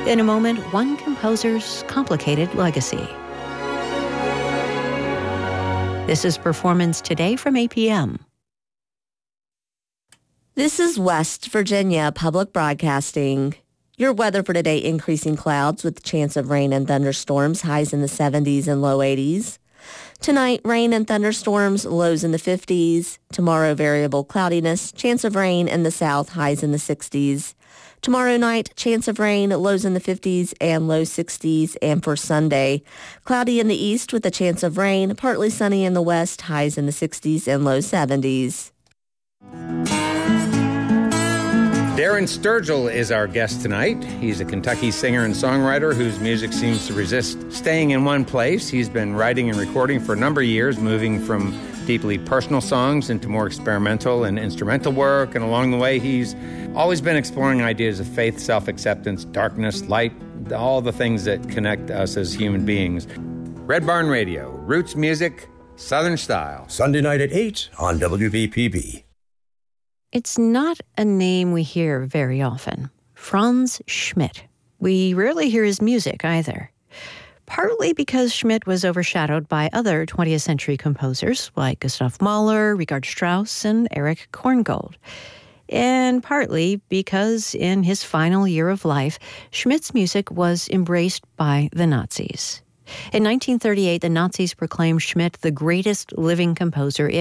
In a moment, one composer's complicated legacy. This is Performance Today from APM. This is West Virginia Public Broadcasting. Your weather for today: increasing clouds with chance of rain and thunderstorms, highs in the 70s and low 80s. Tonight, rain and thunderstorms, lows in the 50s. Tomorrow, variable cloudiness, chance of rain in the south, highs in the 60s. Tomorrow night, chance of rain, lows in the 50s and low 60s. And for Sunday, cloudy in the east with a chance of rain, partly sunny in the west, highs in the 60s and low 70s. Darren Sturgill is our guest tonight. He's a Kentucky singer and songwriter whose music seems to resist staying in one place. He's been writing and recording for a number of years, moving from deeply personal songs into more experimental and instrumental work. And along the way, he's always been exploring ideas of faith, self-acceptance, darkness, light, all the things that connect us as human beings. Red Barn Radio, roots music, Southern style. Sunday night at 8 on WVPB. It's not a name we hear very often. Franz Schmidt. We rarely hear his music either. Partly because Schmidt was overshadowed by other 20th century composers like Gustav Mahler, Richard Strauss, and Erich Korngold. And partly because in his final year of life, Schmidt's music was embraced by the Nazis. In 1938, the Nazis proclaimed Schmidt the greatest living composer